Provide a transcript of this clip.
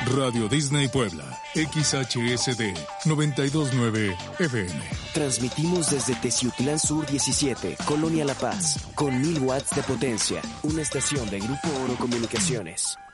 Radio Disney Puebla, XHSD 929 FM. Transmitimos desde Teciutlán Sur 17, Colonia La Paz, con 1000 watts de potencia. Una estación de Grupo Oro Comunicaciones.